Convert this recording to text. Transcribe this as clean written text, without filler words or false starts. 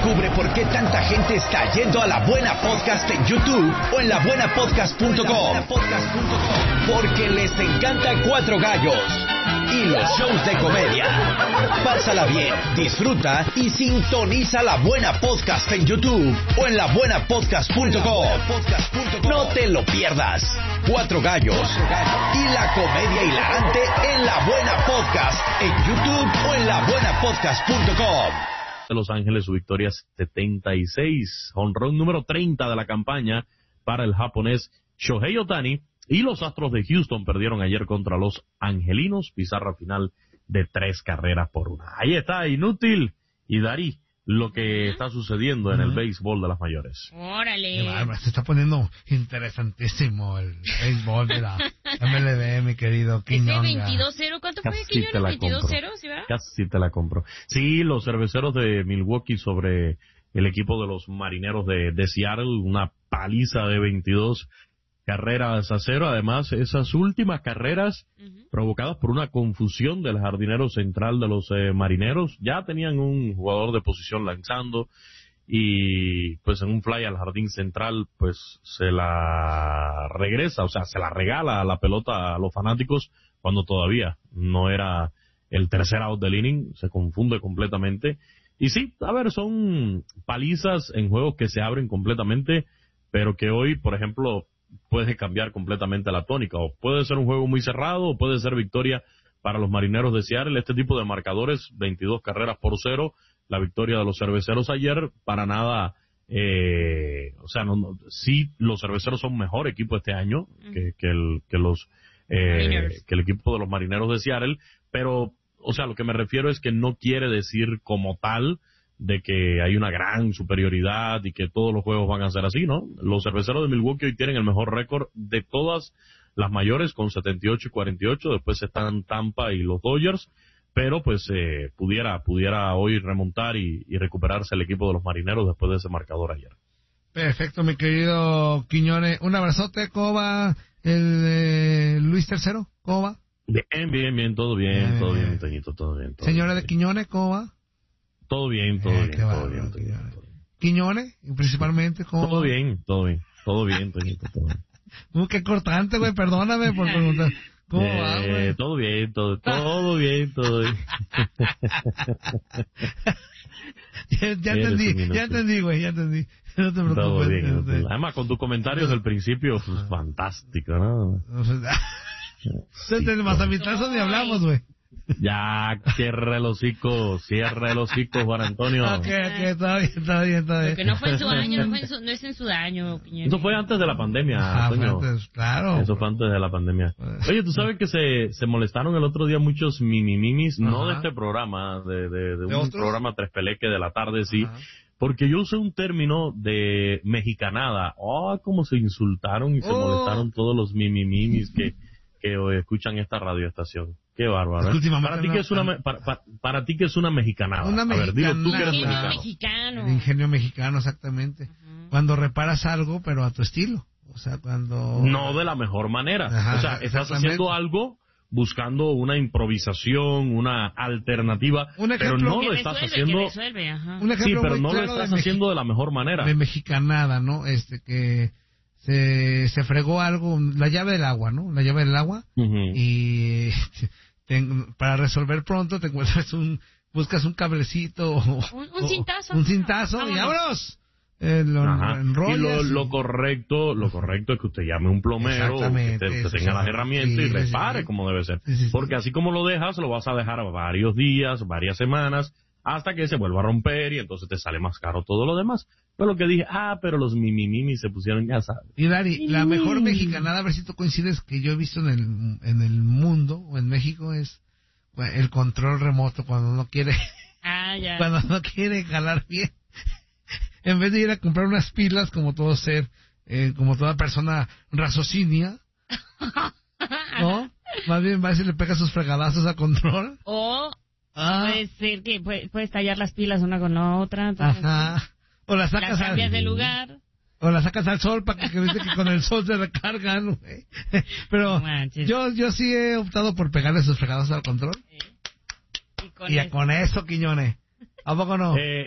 Descubre por qué tanta gente está yendo a La Buena Podcast en YouTube o en labuenapodcast.com. Porque les encanta Cuatro Gallos y los shows de comedia. Pásala bien, disfruta y sintoniza La Buena Podcast en YouTube o en labuenapodcast.com. No te lo pierdas. Cuatro Gallos y la comedia hilarante en La Buena Podcast en YouTube o en labuenapodcast.com. De Los Ángeles, su victoria 76, jonrón número 30 de la campaña para el japonés Shohei Ohtani, y los Astros de Houston perdieron ayer contra los Angelinos, pizarra final de 3-1. Ahí está, inútil y Dari, lo que está sucediendo en el béisbol de las mayores. ¡Órale! Se está poniendo interesantísimo el béisbol de la MLB, mi querido Quiñonga. Ese 22-0, ¿cuánto fue, Quiñones? 22-0, ¿sí, verdad? Casi te la compro. Sí, los cerveceros de Milwaukee sobre el equipo de los Marineros de Seattle, una paliza de 22 carreras a 0. Además, esas últimas carreras provocadas por una confusión del jardinero central de los Marineros. Ya tenían un jugador de posición lanzando y pues en un fly al jardín central pues se la regresa, o sea, se la regala la pelota a los fanáticos cuando todavía no era el tercer out del inning. Se confunde completamente. Y sí, a ver, son palizas en juegos que se abren completamente, pero que hoy, por ejemplo, puede cambiar completamente la tónica, o puede ser un juego muy cerrado, o puede ser victoria para los Marineros de Seattle. Este tipo de marcadores, 22 carreras por 0, la victoria de los cerveceros ayer, para nada, o sea, sí, los cerveceros son mejor equipo este año que el equipo de los Marineros de Seattle, pero, o sea, lo que me refiero es que no quiere decir como tal de que hay una gran superioridad y que todos los juegos van a ser así, ¿no? Los cerveceros de Milwaukee hoy tienen el mejor récord de todas las mayores con 78-48, después están Tampa y los Dodgers, pero pues pudiera hoy remontar y recuperarse el equipo de los Marineros después de ese marcador ayer. Perfecto, mi querido Quiñones. Un abrazote, ¿cómo va el Luis III? ¿Cómo va? Bien, todo bien, mi Toñito, todo bien. Señora de Quiñones, ¿cómo va? Todo bien. Quiñones, principalmente, ¿cómo? Todo bien, Toñito, todo bien. Qué cortante, güey, perdóname por preguntar. ¿Cómo va, güey? Todo bien. ya entendí, güey, ya entendí. No te preocupes. Todo bien. Además, con tus comentarios del principio, pues, fantástico, ¿no? Del mazamitazo ni hablamos, güey. Ya, cierra el hocico, Juan Antonio. Ok, está bien. Porque no fue en su año, no es en su daño. Eso fue antes de la pandemia, Antonio. Claro. Eso fue antes de la pandemia. Oye, tú sabes que se molestaron el otro día muchos mimimis, no de este programa, de un programa Tres Peleque de la tarde, sí. Ajá. Porque yo usé un término de mexicanada. Cómo se insultaron y se molestaron todos los mimimis que escuchan esta radioestación. Qué bárbaro. Para ti que es una mexicanada. Una mexicanada. A ver, dilo tú que eres mexicano. El ingenio mexicano, exactamente. Cuando reparas algo, pero a tu estilo. O sea, cuando... No de la mejor manera. Ajá, o sea, estás haciendo algo buscando una improvisación, una alternativa, pero no lo estás haciendo... Un ejemplo, sí, pero no lo estás haciendo de la mejor manera. De mexicanada, ¿no? Que... Se fregó algo, la llave del agua, ¿no? La llave del agua. Y para resolver pronto te encuentras buscas un cablecito un cintazo y ¡vámonos! Enrollas. Y lo correcto es que usted llame a un plomero, que tenga las herramientas y repare como debe ser. Sí. Porque así como lo dejas, lo vas a dejar varios días, varias semanas, hasta que se vuelva a romper y entonces te sale más caro todo lo demás. Pero lo que dije, pero los mimimis se pusieron, ya sabes. Y Dari, la mejor mexicanada, a ver si tú coincides, que yo he visto en el mundo o en México, es el control remoto cuando no quiere cuando no quiere jalar bien. En vez de ir a comprar unas pilas como todo como toda persona raciocinia, ¿no? Más bien va y le pega sus fregadazos a control. Puede ser que puedes tallar las pilas una con la otra. Entonces, o las sacas cambias de lugar. O las sacas al sol para que viste que con el sol se recargan, güey. Pero yo sí he optado por pegarle sus fregadazos al control. Y con eso, Quiñones. ¿A poco no?